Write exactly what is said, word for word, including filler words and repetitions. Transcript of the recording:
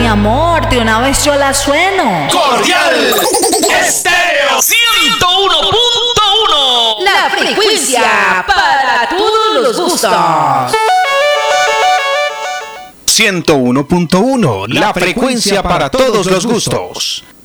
amor, de una vez yo la sueno. Cordial Estéreo ciento uno punto uno. La frecuencia para todos los gustos. ciento uno punto uno, la frecuencia para todos los gustos.